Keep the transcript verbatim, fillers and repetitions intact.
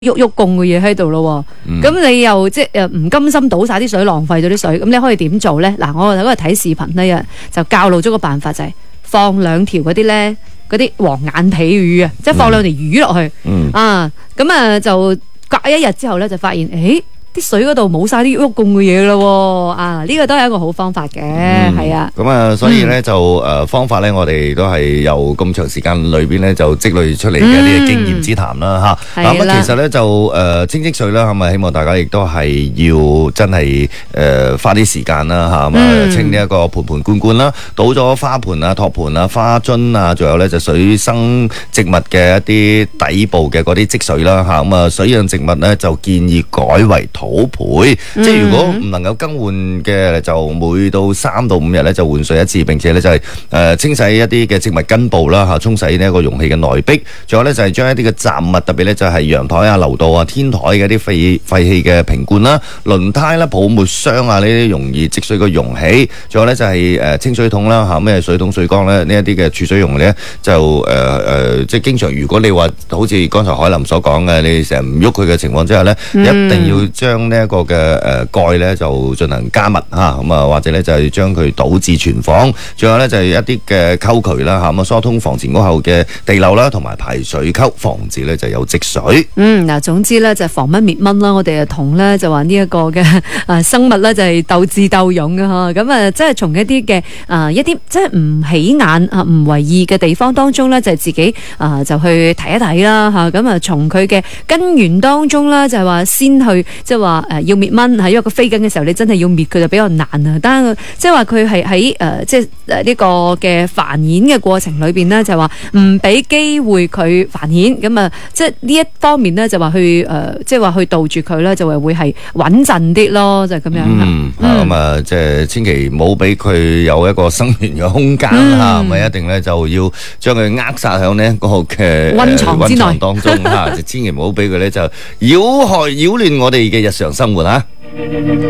喐喐共嘅嘢喺度咯，咁、嗯、你又即係唔甘心倒晒啲水，浪費咗啲水，咁你可以點做咧？嗱，我嗰日睇視頻咧，就教露咗個辦法，就係、是、放兩條嗰啲咧，嗰啲黃眼皮魚啊，即係放兩條魚落去，嗯、啊，咁啊就隔一日之後咧，就發現，誒。啲水嗰度冇晒啲喐共嘅嘢咯，啊呢、這個都係一個好方法嘅，係、嗯、啊。 咁啊，所以咧就誒、呃、方法咧，我哋都係由咁長時間裏邊咧就積累出嚟嘅一啲經驗之談啦，吓、嗯。咁、啊、其實咧就誒、呃、清積水啦，係咪希望大家亦都係要真係誒、呃、花啲時間啦，吓咁啊清呢一個盆盆罐罐啦，倒咗花盆啊、托盤啊、花樽啊，仲有咧就水生植物嘅一啲底部嘅嗰啲積水啦，吓咁啊水養植物咧就建議改為土培，嗯、即係如果唔能夠更換嘅，就每到三到五日咧就換水一次，並且咧就係、是、誒、呃、清洗一啲嘅植物根部啦，吓沖洗呢一個容器嘅內壁，仲有咧就係將一啲嘅雜物，特別咧就係陽台啊、樓道啊、天台嘅啲廢廢棄嘅瓶罐啦、輪胎啦、泡沫箱啊呢啲容易積水嘅容器，仲有咧就係誒清水桶啦，吓咩水桶、水缸咧呢一啲嘅儲水用咧就誒誒、呃、即係經常，如果你話好似剛才海林所講嘅，你成日唔喐佢嘅情況之下咧，嗯、一定要將將呢一個嘅誒蓋咧就進行加密吓，咁啊或者咧就係將佢倒至全房，仲有咧就係一啲嘅溝渠啦吓，咁啊疏通房前屋後嘅地漏啦，同埋排水溝，防止咧就有積水。嗯，嗱，總之咧就防蚊滅蚊啦，我哋啊同咧就話呢一個嘅啊生物咧就係鬥智鬥勇嘅嗬，咁啊即係從一啲嘅啊一啲即係唔起眼啊唔為意嘅地方當中咧就係自己啊就去睇一睇啦吓，咁啊從佢嘅根源當中咧就係話先去即係。話誒要滅蚊，係因為佢飛緊嘅時候，你真係要滅佢就比較難啊。但係即係話佢係喺誒即係誒呢個嘅繁衍嘅過程裏邊咧，就話唔俾機會佢繁衍，咁啊即係呢一方面咧就話去誒即係話去杜住佢咧，就係會係穩陣啲咯，就係咁樣。嗯，咁啊即係千祈唔好俾佢有一個生存嘅空間吓，咪一定咧就要將佢扼殺喺呢個嘅溫床之內當中吓，就千祈唔好俾佢咧就擾害擾亂我哋嘅日常生活啊！